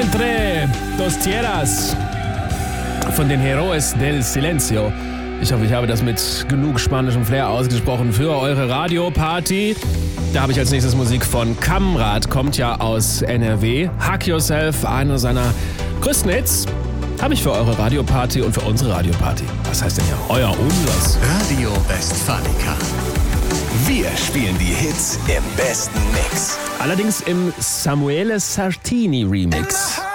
Entre dos Tierras von den Héroes del Silencio. Ich hoffe, ich habe das mit genug spanischem Flair ausgesprochen für eure Radioparty. Da habe ich als nächstes Musik von Kamrat, kommt ja aus NRW. Hug Yourself, einer seiner größten Hits, habe ich für eure Radioparty und für unsere Radioparty. Was heißt denn ja euer Unlass? Radio Westfalica. Wir spielen die Hits im besten Mix. Allerdings im Samuele Sartini Remix.